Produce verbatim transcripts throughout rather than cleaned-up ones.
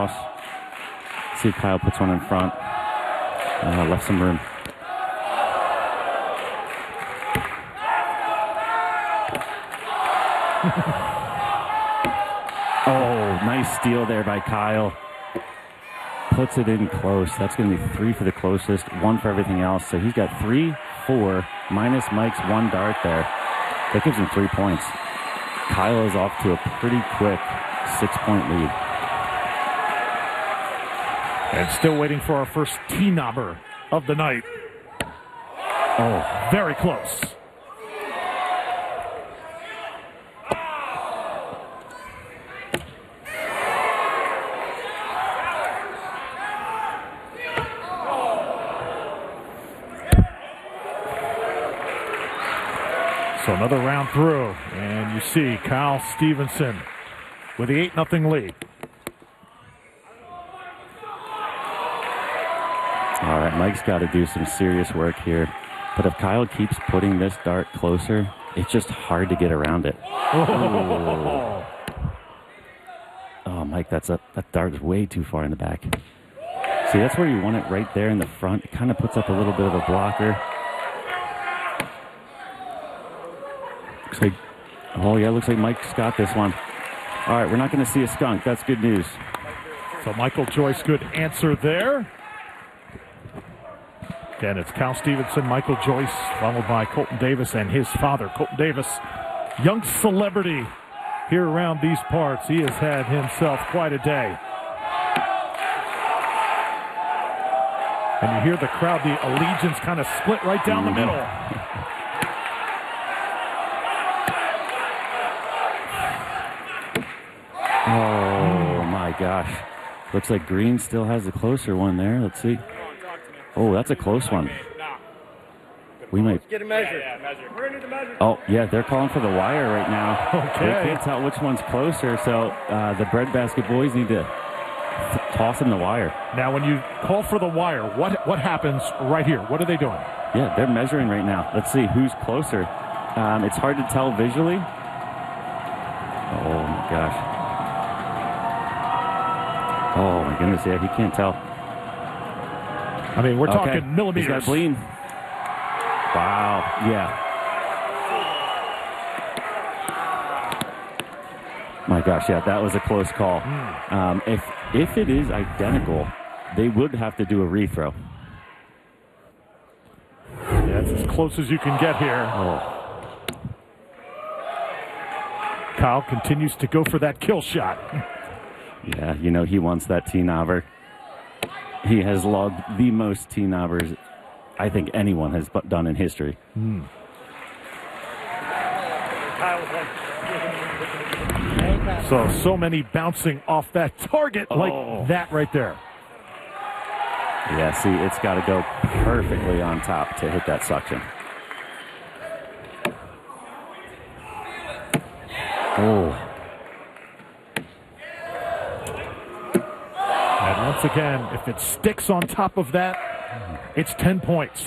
cross. See if Kyle puts one in front. Uh, left some room. Oh, nice steal there by Kyle. Puts it in close. That's going to be three for the closest, one for everything else. So he's got three, four, minus Mike's one dart there. That gives him three points. Kyle is off to a pretty quick six-point lead. And still waiting for our first T-nobber of the night. Oh, very close. So another round through, and you see Kyle Stevenson with the eight nothing lead. All right, Mike's got to do some serious work here. But if Kyle keeps putting this dart closer, it's just hard to get around it. Oh, oh Mike, that's a, that dart is way too far in the back. See, that's where you want it, right there in the front. It kind of puts up a little bit of a blocker. Looks like, oh yeah, looks like Mike's got this one. All right, we're not going to see a skunk. That's good news. So Michael Joyce, good answer there. Again, it's Kyle Stevenson, Michael Joyce, followed by Colton Davis and his father, Colton Davis. Young celebrity here around these parts. He has had himself quite a day. And you hear the crowd, the allegiance kind of split right down the middle. Oh, my gosh. Looks like Green still has the closer one there. Let's see. Oh, that's a close one. We might get a measure. Yeah, yeah, measure. We're gonna need the measure. Oh, yeah, they're calling for the wire right now. Okay. They can't tell which one's closer, so uh, the breadbasket boys need to th- toss him the wire. Now, when you call for the wire, what what happens right here? What are they doing? Yeah, they're measuring right now. Let's see who's closer. Um, it's hard to tell visually. Oh, my gosh. Oh, my goodness, yeah, he can't tell. I mean, we're Okay. talking millimeters. He's got bleed. Wow, yeah. My gosh, yeah, that was a close call. Mm. Um, if if it is identical, they would have to do a rethrow. Yeah, it's as close as you can get here. Oh. Kyle continues to go for that kill shot. Yeah, you know he wants that T-nobber. He has logged the most T-nobbers I think anyone has done in history. Mm. So, so many bouncing off that target Oh. like that right there. Yeah, see, it's got to go perfectly on top to hit that suction. Oh. And once again, if it sticks on top of that, it's ten points.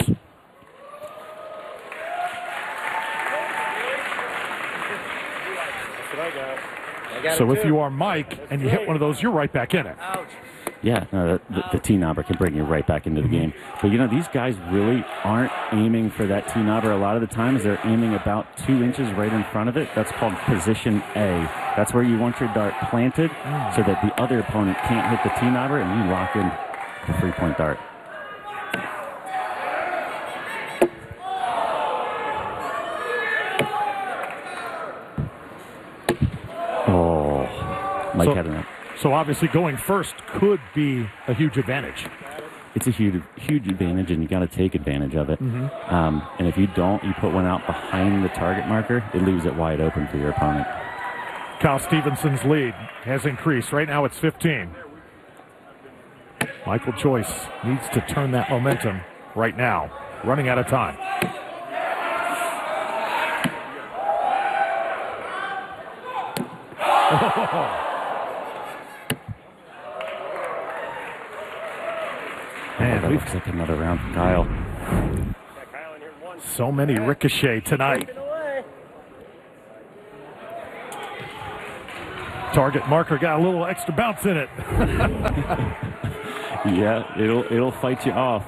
So if you are Mike and you hit one of those, you're right back in it. Yeah, no, the, the, the T-nobber can bring you right back into the game. But, you know, these guys really aren't aiming for that T-nobber. A lot of the times they're aiming about two inches right in front of it. That's called position A. That's where you want your dart planted so that the other opponent can't hit the T-nobber and you lock in the three-point dart. Oh, Mike So- had enough. So obviously going first could be a huge advantage. It's a huge, huge advantage, and you got to take advantage of it. Mhm. Um, and if you don't, you put one out behind the target marker, it leaves it wide open for your opponent. Kyle Stevenson's lead has increased. Right now it's fifteen. Michael Joyce needs to turn that momentum right now. Running out of time. Man, that we've looks like another round for Kyle. so many ricochet tonight. Target marker got a little extra bounce in it. Yeah, it'll it'll fight you off.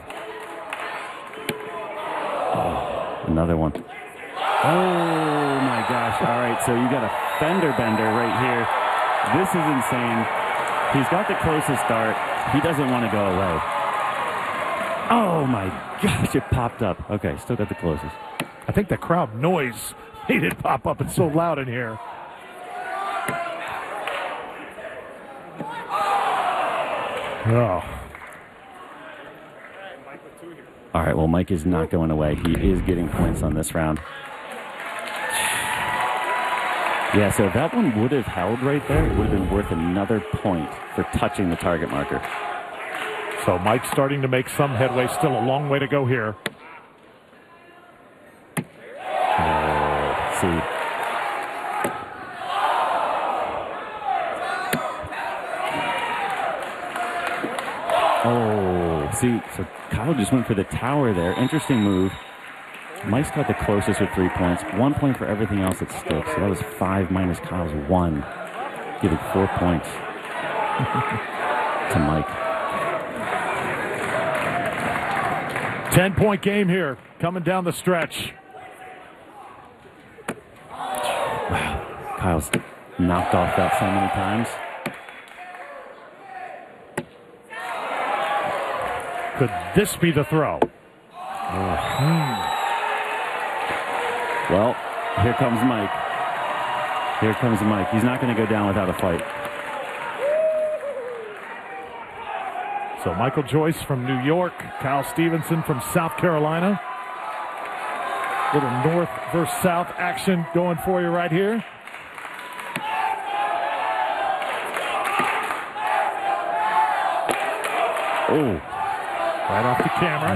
Oh, another one. Oh my gosh! All right, so you got a fender bender right here. This is insane. He's got the closest dart. He doesn't want to go away. Oh my gosh! It popped up. Okay, still got the closest. I think the crowd noise made it pop up. It's so loud in here. Oh. All right, well, Mike is not going away. He is getting points on this round. Yeah, so if that one would have held right there, it would have been worth another point for touching the target marker. So Mike's starting to make some headway. Still a long way to go here. Oh, see. Oh, see, so Kyle just went for the tower there. Interesting move. Mike's got the closest with three points. One point for everything else that sticks. So that was five minus Kyle's one, giving four points to Mike. Ten-point game here, coming down the stretch. Wow, Kyle's knocked off that so many times. Could this be the throw? Oh. Hmm. Well, here comes Mike. Here comes Mike. He's not going to go down without a fight. So Michael Joyce from New York, Kyle Stevenson from South Carolina. Little north versus south action going for you right here. Oh. Right off the camera.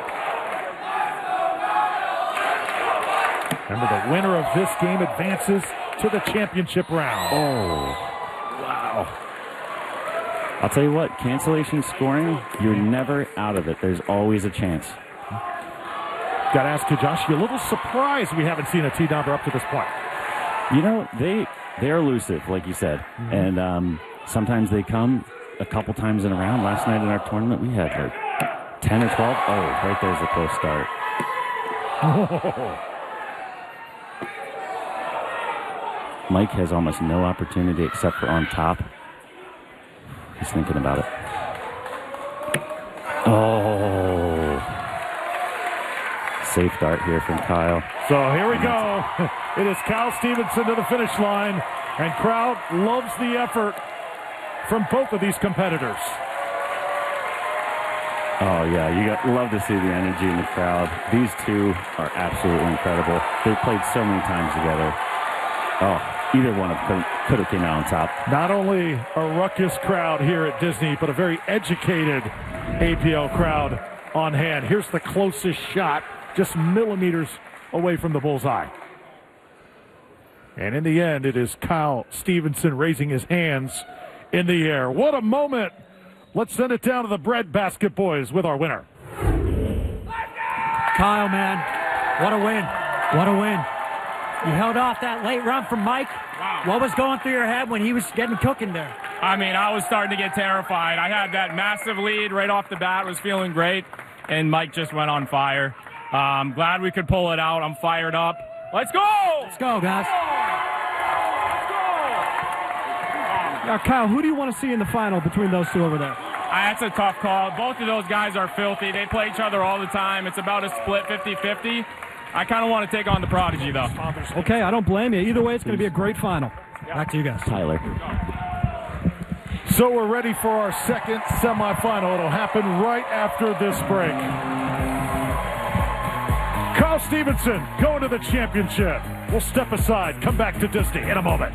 Remember, the winner of this game advances to the championship round. Oh, wow. I'll tell you what, cancellation scoring, you're never out of it. There's always a chance. Got to ask you, Josh, you're a little surprised we haven't seen a T-Dobber up to this point. You know, they, they're elusive, like you said. Mm-hmm. And um, sometimes they come a couple times in a round. Last night in our tournament, we had like ten or twelve. Oh, right there's a close start. Mike has almost no opportunity except for on top. He's thinking about it. Oh. Safe dart here from Kyle. So here we go. It is Kyle Stevenson to the finish line. And crowd loves the effort from both of these competitors. Oh, yeah, you got, love to see the energy in the crowd. These two are absolutely incredible. They've played so many times together. Oh, either one of them could have came out on top. Not only a ruckus crowd here at Disney, but a very educated A P L crowd on hand. Here's the closest shot, just millimeters away from the bullseye. And in the end, it is Kyle Stevenson raising his hands in the air. What a moment! Let's send it down to the breadbasket boys with our winner. Kyle, man, what a win. What a win. You held off that late run from Mike. Wow. What was going through your head when he was getting cooking there? I mean, I was starting to get terrified. I had that massive lead right off the bat, was feeling great, and Mike just went on fire. I'm um, glad we could pull it out. I'm fired up. Let's go! Let's go, guys. Now, Kyle, who do you want to see in the final between those two over there? Uh, that's a tough call. Both of those guys are filthy. They play each other all the time. It's about a split fifty fifty. I kind of want to take on the Prodigy, though. Okay, I don't blame you. Either way, it's going to be a great final. Back to you guys. Tyler. So we're ready for our second semifinal. It'll happen right after this break. Kyle Stevenson going to the championship. We'll step aside, come back to Disney in a moment.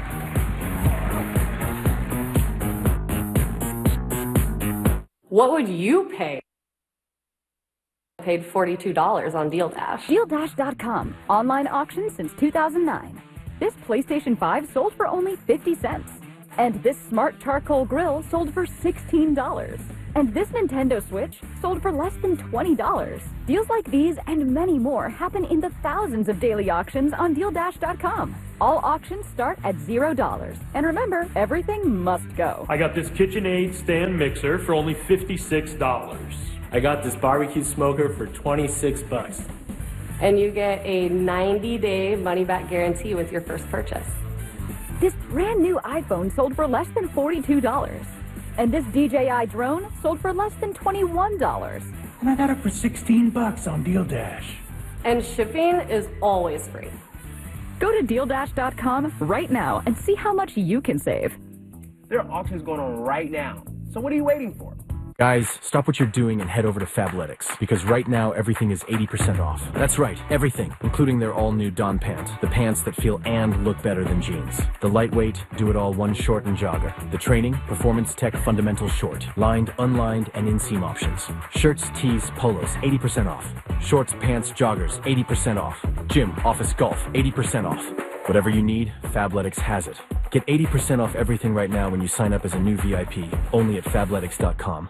What would you pay? Paid forty-two dollars on Deal Dash. Deal Dash dot com. Online auction since two thousand nine. This PlayStation five sold for only fifty cents. And this smart charcoal grill sold for sixteen dollars. And this Nintendo Switch sold for less than twenty dollars. Deals like these and many more happen in the thousands of daily auctions on deal dash dot com. All auctions start at zero dollars. And remember, everything must go. I got this KitchenAid stand mixer for only fifty-six dollars. I got this barbecue smoker for twenty-six bucks. And you get a ninety day money-back guarantee with your first purchase. This brand new iPhone sold for less than forty-two dollars. And this D J I drone sold for less than twenty-one dollars. And I got it for sixteen bucks on Deal Dash. And shipping is always free. Go to deal dash dot com right now and see how much you can save. There are auctions going on right now. So what are you waiting for? Guys, stop what you're doing and head over to Fabletics, because right now everything is eighty percent off. That's right, everything, including their all-new Dawn pant. The pants that feel and look better than jeans. The lightweight, do-it-all one short and jogger. The training, performance tech fundamental short. Lined, unlined, and inseam options. Shirts, tees, polos, eighty percent off. Shorts, pants, joggers, eighty percent off. Gym, office, golf, eighty percent off. Whatever you need, Fabletics has it. Get eighty percent off everything right now when you sign up as a new V I P. Only at fabletics dot com.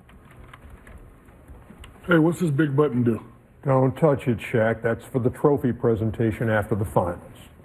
Hey, what's this big button do? Don't touch it, Shaq. That's for the trophy presentation after the finals.